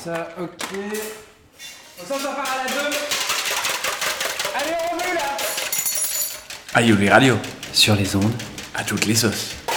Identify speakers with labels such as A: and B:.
A: Ça, ok. On s'en part à la 2. Allez, on remet là.
B: Ayuli Radio,
C: Sur les ondes,
B: à toutes les sauces.